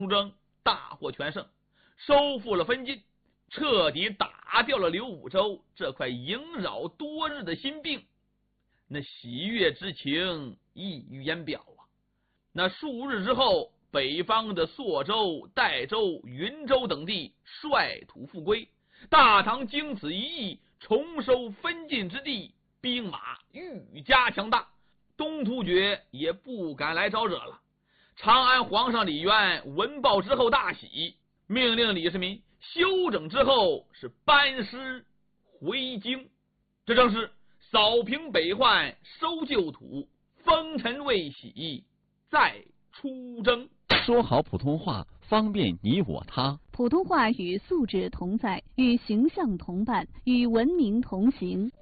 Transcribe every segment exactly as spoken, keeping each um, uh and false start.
出征大获全胜，收复了分晋，彻底打掉了刘武周这块萦扰多日的心病。那喜悦之情溢于言表啊！那数日之后，北方的朔州、代州、云州等地率土复归，大唐经此一役，重收分晋之地，兵马愈加强大，东突厥也不敢来招惹了。长安皇上李渊闻报之后大喜，命令李世民休整之后是班师回京，这正是扫平北患，收旧土，封尘未洗，再出征。 说好普通话，方便你我他。 普通话与素质同在，与形象同伴，与文明同行。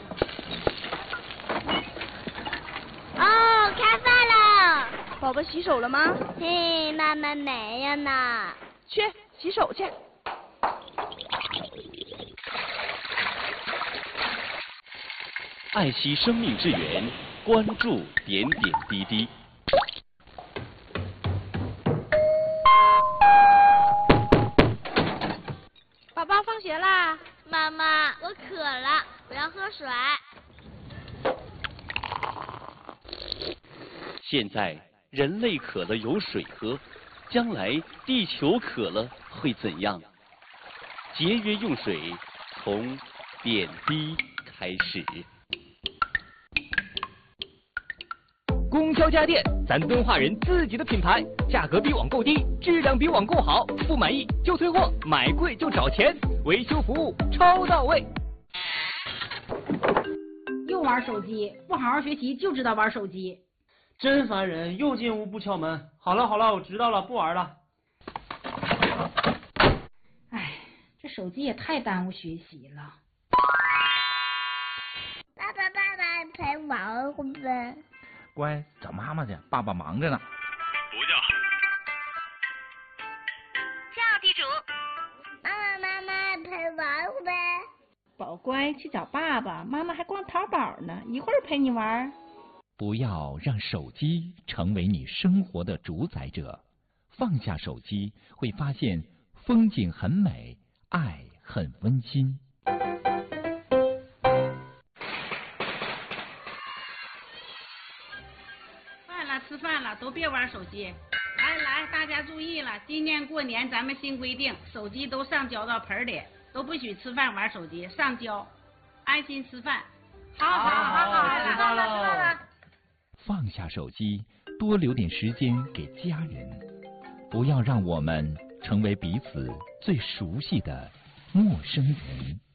哦，开饭了！ 宝宝洗手了吗？ 嘿，妈妈没有呢。 去洗手去。 爱惜生命之源，关注点点滴滴。 宝宝放学啦！ 妈妈，我渴了，我要喝水。 现在人类渴了有水喝，将来地球渴了会怎样？节约用水，从点滴开始。 供销家电，咱敦化人自己的品牌，价格比网购低，质量比网购好，不满意就退货，买贵就找钱，维修服务超到位。 又玩手机，不好好学习就知道玩手机， 真烦人！又进屋不敲门。好了好了，我知道了，不玩了。 哎，这手机也太耽误学习了。 爸爸爸爸陪玩会呗。 乖，找妈妈去，爸爸忙着呢。 不叫。 叫地主。妈妈妈妈陪玩会呗。 宝乖，去找爸爸，妈妈还逛淘宝呢，一会儿陪你玩。 不要让手机成为你生活的主宰者，放下手机，会发现风景很美，爱很温馨。 吃饭了，都别玩手机。来来，大家注意了，今年过年咱们新规定，手机都上交到盆里，都不许吃饭玩手机，上交，安心吃饭。好好好好， 知道了。 放下手机，多留点时间给家人，不要让我们成为彼此最熟悉的陌生人。